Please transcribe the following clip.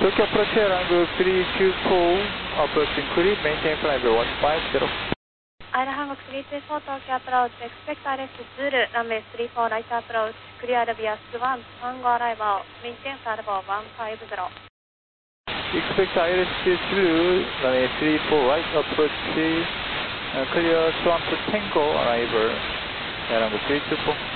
Tokyo approach runway 324, approaching clear, maintain flight level 150. アイラハンゴ324東京アプローチ、expect RS ズル、ランウェイ34ライトアプローチ、クリアルビアス1、タンゴアライバー、メインテンフライレベル150。 Expect ILS through runway 34 right approach, clear Swan to Tango arrival, runway 324.